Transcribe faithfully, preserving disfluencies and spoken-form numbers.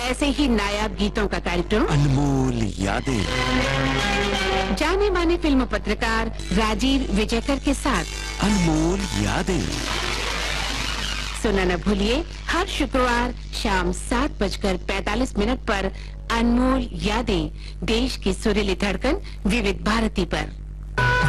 ऐसे ही नायाब गीतों का कार्यक्रम अनमोल यादें, जाने माने फिल्म पत्रकार राजीव विजयकर के साथ अनमोल यादें। सुना न भूलिए हर शुक्रवार शाम सात बजकर पैतालीस मिनट पर अनमोल यादें, देश की सुरीली धड़कन विविध भारती पर।